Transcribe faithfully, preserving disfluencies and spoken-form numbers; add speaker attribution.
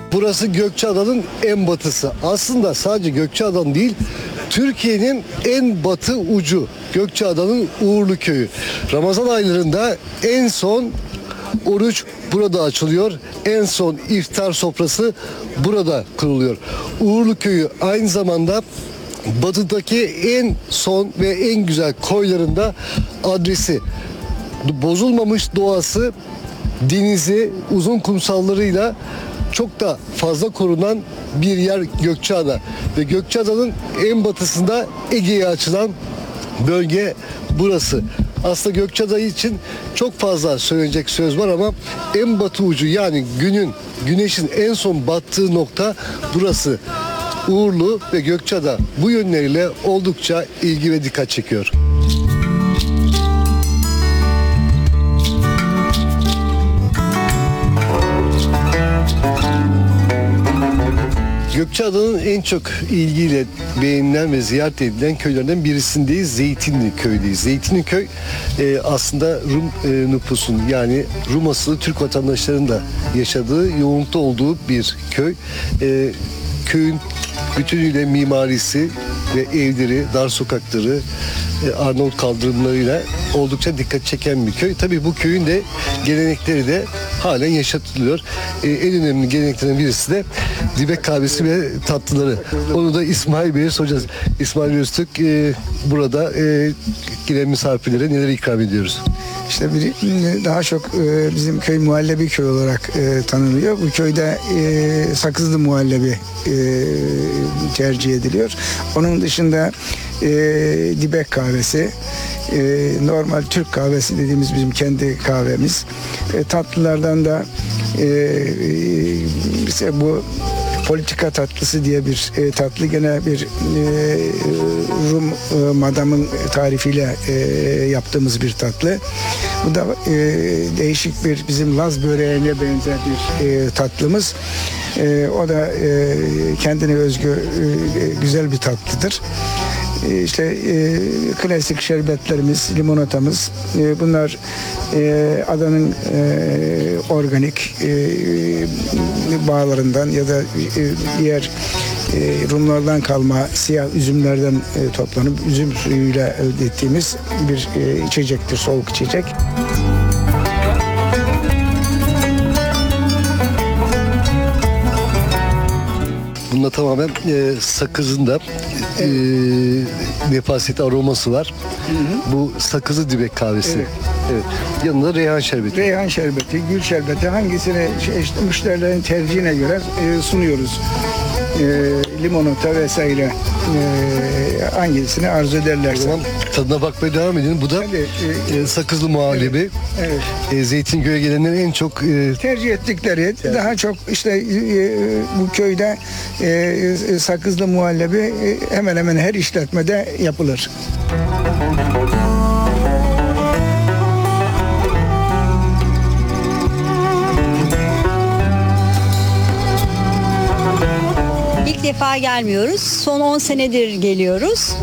Speaker 1: Burası Gökçeada'nın en batısı. Aslında sadece Gökçeada değil, Türkiye'nin en batı ucu Gökçeada'nın Uğurlu Köyü. Ramazan aylarında en son oruç burada açılıyor. En son iftar sofrası burada kuruluyor. Uğurlu Köyü aynı zamanda batıdaki en son ve en güzel koylarında adresi. Bozulmamış doğası, denizi, uzun kumsallarıyla çok da fazla korunan bir yer Gökçeada. Ve Gökçeada'nın en batısında Ege'ye açılan bölge burası. Aslında Gökçeada için çok fazla söyleyecek söz var ama en batı ucu, yani günün, güneşin en son battığı nokta burası. Uğurlu ve Gökçeada bu yönleriyle oldukça ilgi ve dikkat çekiyor. Gökçeada'nın en çok ilgiyle beğenilen ve ziyaret edilen köylerinden birisindeyiz. Zeytinli köydeyiz. Zeytinli köy e, aslında Rum e, nüfusun, yani Rum asıllı Türk vatandaşlarının da yaşadığı, yoğunlukta olduğu bir köy. E, köyün bütünüyle mimarisi ve evleri, dar sokakları, e, Arnavut kaldırımlarıyla oldukça dikkat çeken bir köy. Tabii bu köyün de gelenekleri de halen yaşatılıyor. E, en önemli geleneklerinden birisi de dibek kahvesi ve tatlıları. Onu da İsmail Bey'e soracağız. İsmail Öztürk, e, burada e, gelen misafirlere neler ikram ediyoruz?
Speaker 2: İşte bir, daha çok e, bizim köy muhallebi köy olarak e, tanınıyor. Bu köyde e, sakızlı muhallebi e, tercih ediliyor. Onun dışında e, dibek kahvesi, e, normal Türk kahvesi dediğimiz bizim kendi kahvemiz. E, tatlılardan da e, işte bu politika tatlısı diye bir e, tatlı, gene bir e, Rum e, madamın tarifiyle e, yaptığımız bir tatlı. Bu da e, değişik bir, bizim Laz böreğine benzer bir e, tatlımız. E, o da e, kendine özgü e, güzel bir tatlıdır. E, işte e, klasik şerbetlerimiz, limonatamız, e, bunlar e, adanın e, organik e, bağlarından ya da e, diğer e, Rumlardan kalma siyah üzümlerden e, toplanıp üzüm suyuyla elde ettiğimiz bir e, içecektir, soğuk içecek.
Speaker 1: Bunda tamamen e, sakızın da e, nefaseti, aroması var. Hı hı. Bu sakızı dibek kahvesi.
Speaker 2: Evet.
Speaker 1: Evet. Yanında reyhan şerbeti.
Speaker 2: Reyhan şerbeti, gül şerbeti, hangisini işte müşterilerin tercihine göre e, sunuyoruz. E, limonata vesaire e, hangisini arzu
Speaker 1: O
Speaker 2: ederlerse.
Speaker 1: zaman tadına bakmaya devam edin. Bu da
Speaker 2: Tabii, e,
Speaker 1: e, sakızlı muhallebi.
Speaker 2: Evet.
Speaker 1: E, Zeytinköy'e gelenlerin en çok e,
Speaker 2: Tercih ettikleri daha çok işte e, bu köyde e, sakızlı muhallebi e, hemen hemen her işletmede yapılır.
Speaker 3: İlk defa gelmiyoruz. Son on senedir geliyoruz.